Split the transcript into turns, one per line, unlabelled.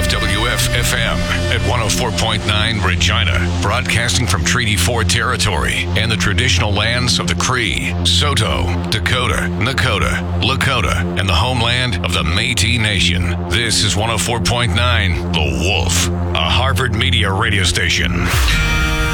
KFWF-FM at 104.9 Regina, broadcasting from Treaty 4 territory and the traditional lands of the Cree, Saulteaux, Dakota, Nakota, Lakota, and the homeland of the Métis Nation. This is 104.9 The Wolf, a Harvard Media radio station.